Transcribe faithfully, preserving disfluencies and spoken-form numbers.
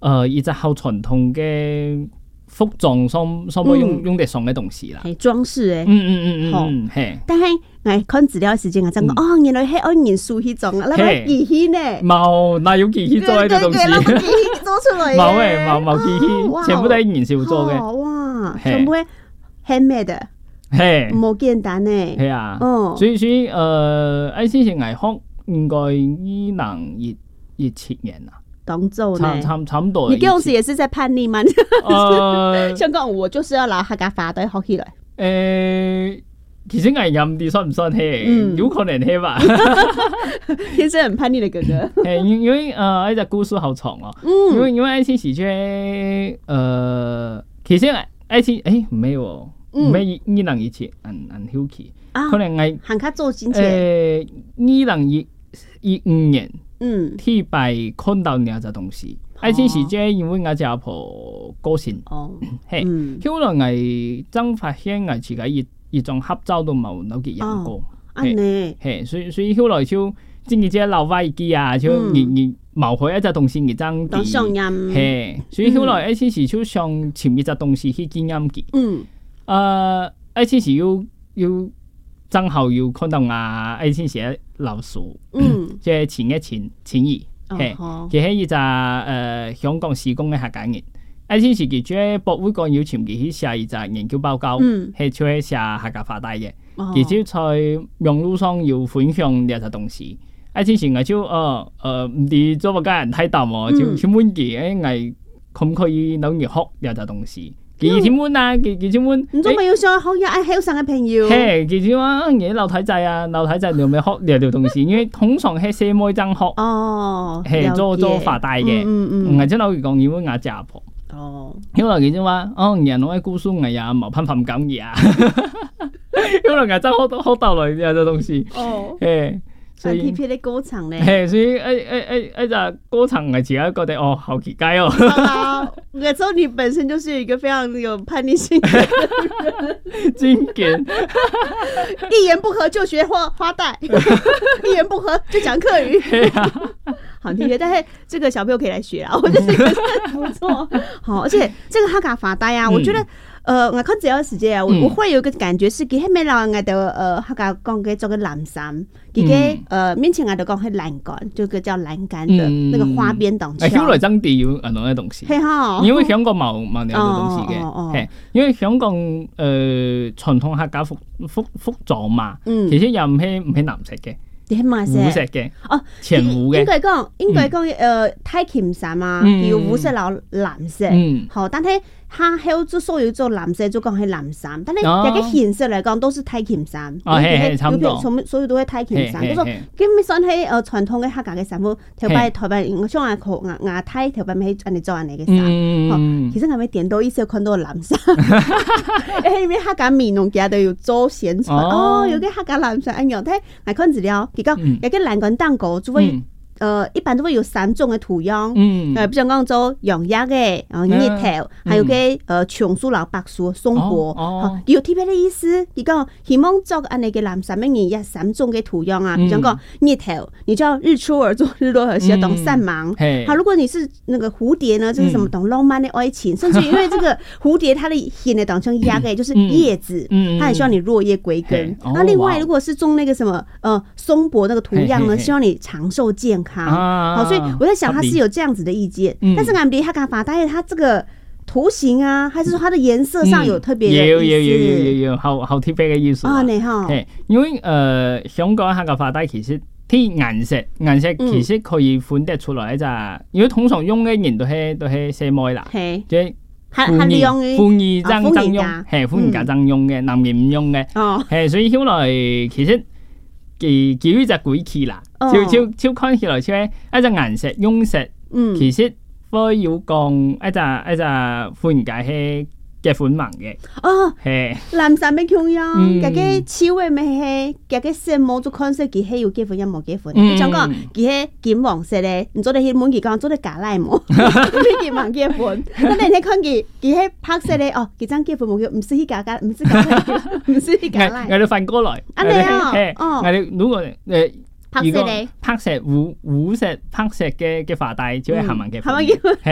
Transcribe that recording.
呃一隻好傳統嘅服裝上上面用、嗯、用得上嘅東西啦， 係裝飾誒， 嗯嗯嗯嗯，係。 但係我看資料嘅時間，我真講哦，原來係按元素去裝，那個機器呢？ 冇，哪有機器做呢啲東西？ 對對對，機器做出來嘅， 冇誒，冇冇機器，全部都係元素做嘅。 哇，全部係 handmade，係冇簡單誒。 係啊，所以所以誒，喺之前藝學應該依能一一七年啦。 當做呢，差差唔多。 你嗰陣時也是在叛逆嗎？呃，香港我就是要拿客家話帶學起來。 誒，其實藝人啲算唔算係？嗯、有可能係吧。 天生很叛逆的哥哥。 誒，因因為誒，呢隻故事好長哦。嗯。因為因為愛情喜劇，誒，其實愛情誒唔係喎，唔係二零一七，很很後期，可能係行卡做先前。 誒，二零一一五年。 嗯， 第一擺看到呢隻東西，愛情喜劇因為我隻阿婆過身， 哦， 係，後來我真發現我自己一一張合照都冇攞幾樣過，係，係，所以所以後來就真係隻老外機啊，就而而冇開一隻東西而爭啲，係，所以後來愛情喜就想尋一隻東西去紀念佢，嗯，誒，愛情喜要要。正好有看到啊，愛情寫老師，嗯，即係前一前前二，係，佢係一隻誒香港施工嘅客家人。愛情寫佢喺博物館要簽佢去寫一隻研究報告，係就係寫客家話題嘅。佢就在網絡上要分享呢隻東西。愛情寫我就誒誒唔知做乜嘅人睇到喎，就去問佢誒我可唔可以攞嚟學呢隻東西？幾千蚊啊，幾幾千蚊？ 唔做咪要上學呀？愛好上嘅朋友。 係幾千蚊，嘢樓體仔啊，樓體仔你咪學呢條東西，因為通常係細妹爭學。哦。係做做發大嘅，唔係真係講要我隻阿婆。哦。因為幾千蚊，哦，人攞啲故事藝啊，冇辦法唔講嘢啊。因為我真學到學到來呢啲東西。哦。係。 所以 T P 的歌唱咧， 係所以誒誒誒誒隻歌唱我自己覺得哦好奇怪哦。 我知道你本身就是一個非常有叛逆性嘅人， 經典， 一言不合就學花花帶，一言不合就講客語，好聽嘅。但係這個小朋友可以來學啊，我覺得這個不錯。好，而且這個客家發帶啊，我覺得。呃，我看這段時間啊，我我忽然有個感覺是，佢係咪讓我哋呃客家講嘅做個藍衫，佢嘅呃面前我哋講係欄杆，就個叫欄杆的那個花邊擋橋。 誒，後來真啲有咁樣嘅東西，係哈，因為香港冇冇呢樣東西嘅，係因為香港誒傳統客家服服服裝嘛，其實又唔係唔係藍色嘅。烏色嘅哦，淺烏嘅，應該講應該講誒太黔衫啊，要烏色老藍色，好，但係下後就所有做藍色就講係藍衫，但係有個顏色嚟講都是太黔衫， 哦係係差唔多， 所有都係太黔衫，嗰個基本上係誒傳統嘅客家嘅衫褲，頭擺頭擺我將牙口牙牙梯頭擺咪係人哋做人哋嘅衫，其實我咪點到意思看到藍衫，誒因為客家面農家都要做宣傳，哦有啲客家藍衫一樣，睇我看資料。有個欄杆蛋糕就會，嗯、呃，一般都會有三種嘅圖樣，嗯，誒，比如講做羊鴨嘅，然後日頭，嗯、還有個誒松樹老白樹松柏，哦，有特別嘅意思。佢講希望做安尼嘅藍衫嘅嘢，有三種嘅圖樣啊，比如講日頭，你就要日出而作，日落而息，當散芒。嗯、好，如果你是那個蝴蝶呢，就是什麼當浪漫的愛情，嗯、甚至因為這個蝴蝶它的形呢當成鴨嘅，就是葉子，嗯、它很希望你落葉歸根。那、嗯、另外如果是種那個什麼，呃，松柏那個圖樣呢，希望你長壽健康。啊、好，所以我在想，它是有這樣子的意見，嗯、但是俺們客家發帶，它這個圖形啊，還是說它的顏色上有特別的意思？有有有有有有，好好特別嘅意思啊！你好，係因為誒，香港客家發帶其實啲顏色顏色其實可以分得出來一隻，因為通常用嘅人都係都係細妹啦，係即係婦兒婦兒爭爭用，係婦兒家爭用嘅，男人唔用嘅，哦，係所以後來其實。佢叫呢隻鬼氣啦，超超超看起來似係一隻顏色用色，嗯、其實可以講一隻一隻款界係結款紋嘅。哦，係是藍衫咩樣樣？嗰個超嘅咩係？嗰個色毛做款式，佢係有結款又冇結款。你講講，佢係金黃色咧，你做得去問佢講做得假賴毛，佢金黃結款。但係你看佢，佢係白色咧，哦，佢真結款冇叫，唔是去假假，唔是假賴，唔是去假賴。我哋反過來，啊你啊，哦，我哋如果誒。白色咧，白色、烏烏色、白色嘅嘅髮帶，就係行文嘅。